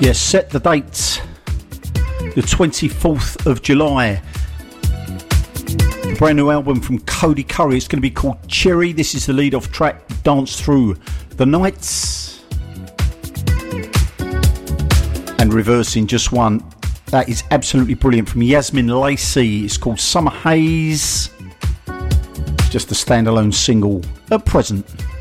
Yes, set the date. The 24th of July. A brand new album from Cody Curry. It's going to be called Cherry. This is the lead-off track, Dance Through the Nights. And reversing just one. That is absolutely brilliant from Yasmin Lacey. It's called Summer Haze. It's just a standalone single at present.